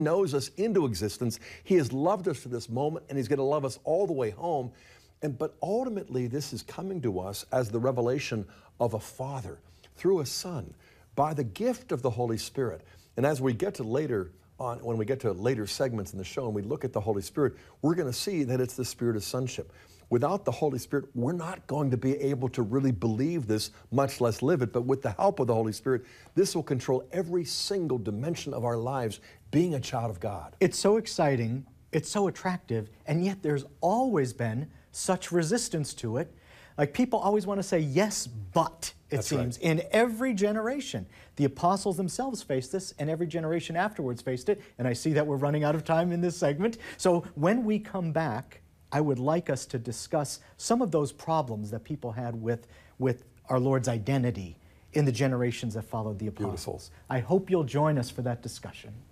knows us into existence. He has loved us to this moment, and He's going to love us all the way home. But ultimately, this is coming to us as the revelation of a Father through a Son by the gift of the Holy Spirit. And as we get to later on, when we get to later segments in the show and we look at the Holy Spirit, we're going to see that it's the spirit of sonship. Without the Holy Spirit, we're not going to be able to really believe this, much less live it. But with the help of the Holy Spirit, this will control every single dimension of our lives, being a child of God. It's so exciting, it's so attractive, and yet there's always been such resistance to it. Like, people always want to say yes, but, it seems, right, in every generation. The apostles themselves faced this, and every generation afterwards faced it. And I see that we're running out of time in this segment. So when we come back, I would like us to discuss some of those problems that people had with our Lord's identity in the generations that followed the apostles. Beautiful. I hope you'll join us for that discussion.